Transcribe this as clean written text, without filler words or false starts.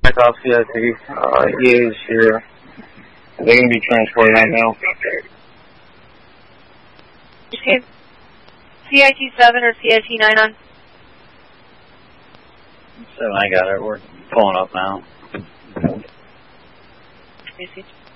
off CIT. He is here. They're going to be transported right now. Okay. CIT-7 or CIT-9 on? 7, I got it. We're pulling up now. Yes,